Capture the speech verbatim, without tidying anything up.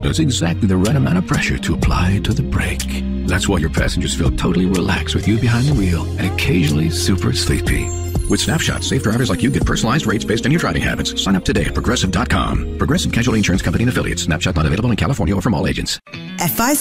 There's exactly the right amount of pressure to apply to the brake. That's why your passengers feel totally relaxed with you behind the wheel and occasionally super sleepy. With Snapshot, safe drivers like you get personalized rates based on your driving habits. Sign up today at Progressive dot com. Progressive Casualty Insurance Company and Affiliates. Snapshot not available in California or from all agents. At five